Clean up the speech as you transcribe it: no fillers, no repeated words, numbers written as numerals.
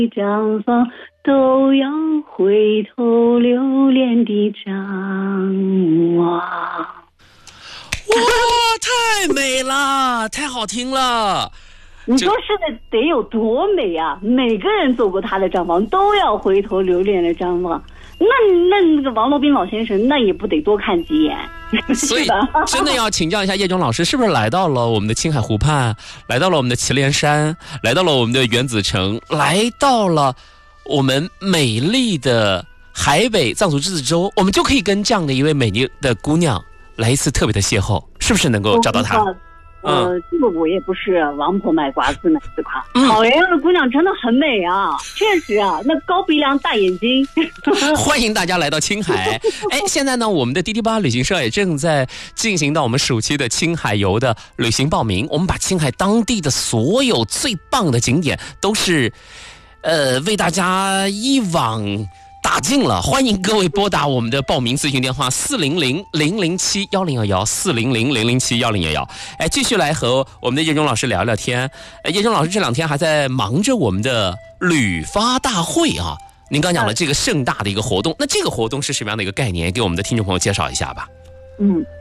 毡房，都要回头留恋的张望。 哇，太美了，太好听了！ 你说是得有多美啊！每个人走过他的毡房，都要回头留恋的毡房。那个王洛宾老先生，那也不得多看几眼。 所以真的要请教一下叶中老师，是不是来到了我们的青海湖畔，来到了我们的祁连山，来到了我们的原子城，来到了我们美丽的海北藏族自治州，我们就可以跟这样的一位美丽的姑娘来一次特别的邂逅，是不是能够找到她？ 这个我也不是王婆卖瓜自卖自夸。草原上的姑娘真的很美啊，确实啊，那高鼻梁大眼睛。 欢迎大家来到青海。现在呢，我们的滴滴吧旅行社也正在进行到我们暑期的青海游的旅行报名。我们把青海当地的所有最棒的景点都是为大家一网打尽了，欢迎各位拨打我们的报名咨询电话400-007-1011，400-007-1011。继续来和我们的叶中老师聊聊天。叶中老师这2天还在忙着我们的旅发大会啊。您刚讲了这个盛大的一个活动，那这个活动是什么样的一个概念？给我们的听众朋友介绍一下吧。